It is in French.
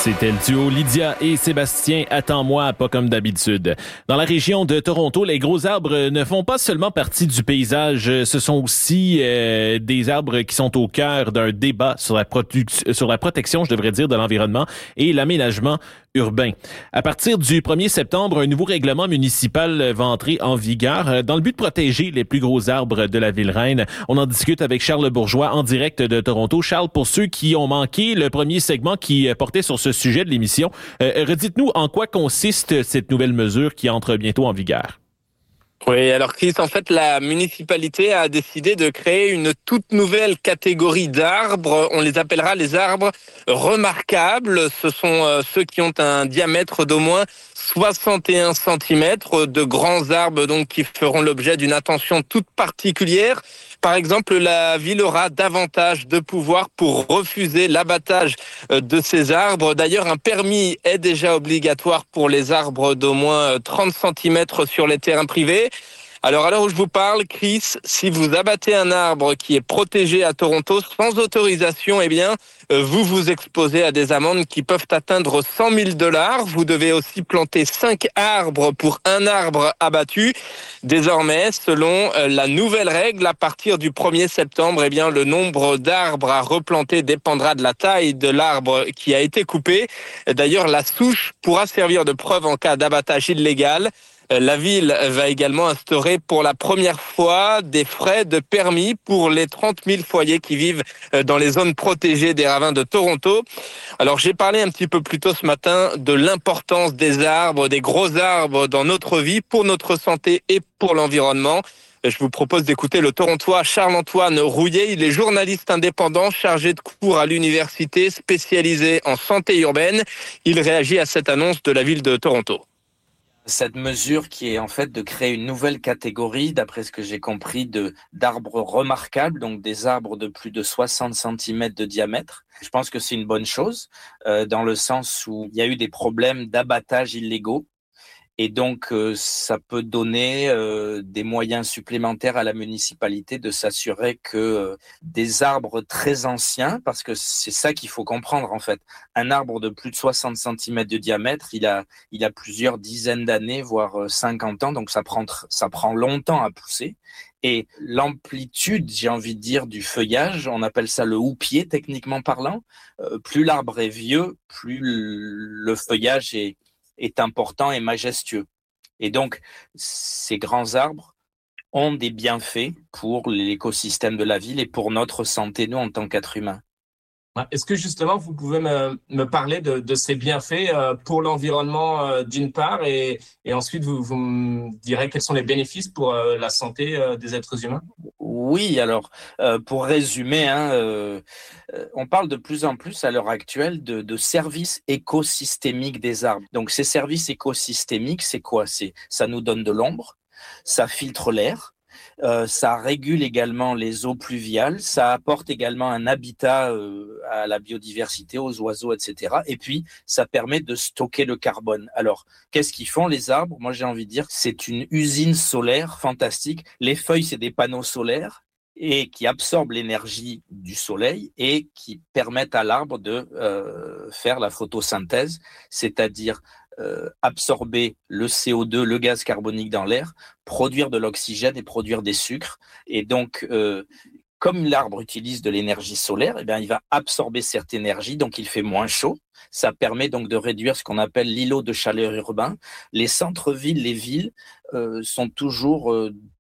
C'était le duo Lydia et Sébastien, Attends-moi, pas comme d'habitude. Dans la région de Toronto, les gros arbres ne font pas seulement partie du paysage, ce sont aussi des arbres qui sont au cœur d'un débat sur la protection, je devrais dire, de l'environnement et l'aménagement urbain. À partir du 1er septembre, un nouveau règlement municipal va entrer en vigueur dans le but de protéger les plus gros arbres de la ville reine. On en discute avec Charles Bourgeois en direct de Toronto. Charles, pour ceux qui ont manqué le premier segment qui portait sur ce sujet de l'émission, redites-nous en quoi consiste cette nouvelle mesure qui entre bientôt en vigueur. Oui, alors Chris, en fait, la municipalité a décidé de créer une toute nouvelle catégorie d'arbres. On les appellera les arbres remarquables. Ce sont ceux qui ont un diamètre d'au moins 61 cm, de grands arbres donc qui feront l'objet d'une attention toute particulière. Par exemple, la ville aura davantage de pouvoir pour refuser l'abattage de ces arbres. D'ailleurs, un permis est déjà obligatoire pour les arbres d'au moins 30 cm sur les terrains privés. Alors, à l'heure où je vous parle, Chris, si vous abattez un arbre qui est protégé à Toronto sans autorisation, eh bien, vous vous exposez à des amendes qui peuvent atteindre 100 000 $. Vous devez aussi planter 5 arbres pour un arbre abattu. Désormais, selon la nouvelle règle, à partir du 1er septembre, eh bien, le nombre d'arbres à replanter dépendra de la taille de l'arbre qui a été coupé. D'ailleurs, la souche pourra servir de preuve en cas d'abattage illégal. La ville va également instaurer pour la première fois des frais de permis pour les 30 000 foyers qui vivent dans les zones protégées des ravins de Toronto. Alors j'ai parlé un petit peu plus tôt ce matin de l'importance des arbres, des gros arbres dans notre vie, pour notre santé et pour l'environnement. Je vous propose d'écouter le Torontois Charles-Antoine Rouillet. Il est journaliste indépendant chargé de cours à l'université spécialisé en santé urbaine. Il réagit à cette annonce de la ville de Toronto. Cette mesure qui est en fait de créer une nouvelle catégorie, d'après ce que j'ai compris, d'arbres remarquables, donc des arbres de plus de 60 cm de diamètre. Je pense que c'est une bonne chose, dans le sens où il y a eu des problèmes d'abattage illégaux. Et donc, ça peut donner des moyens supplémentaires à la municipalité de s'assurer que des arbres très anciens, parce que c'est ça qu'il faut comprendre en fait, un arbre de plus de 60 cm de diamètre, il a plusieurs dizaines d'années, voire 50 ans, donc ça prend longtemps à pousser. Et l'amplitude, j'ai envie de dire, du feuillage, on appelle ça le houppier techniquement parlant, plus l'arbre est vieux, plus le feuillage est important et majestueux. Et donc, ces grands arbres ont des bienfaits pour l'écosystème de la ville et pour notre santé, nous, en tant qu'êtres humains. Est-ce que justement, vous pouvez me parler de ces bienfaits pour l'environnement d'une part et ensuite vous me direz quels sont les bénéfices pour la santé des êtres humains? Oui, alors pour résumer, on parle de plus en plus à l'heure actuelle de services écosystémiques des arbres. Donc ces services écosystémiques, c'est quoi? Ça nous donne de l'ombre, ça filtre l'air, ça régule également les eaux pluviales, ça apporte également un habitat à la biodiversité, aux oiseaux, etc. Et puis, ça permet de stocker le carbone. Alors, qu'est-ce qu'ils font les arbres? Moi, j'ai envie de dire que c'est une usine solaire fantastique. Les feuilles, c'est des panneaux solaires et qui absorbent l'énergie du soleil et qui permettent à l'arbre de faire la photosynthèse, c'est-à-dire absorber le CO2, le gaz carbonique dans l'air, produire de l'oxygène et produire des sucres. Et donc, comme l'arbre utilise de l'énergie solaire, eh bien, il va absorber cette énergie, donc il fait moins chaud. Ça permet donc de réduire ce qu'on appelle l'îlot de chaleur urbain. Les centres-villes, les villes sont toujours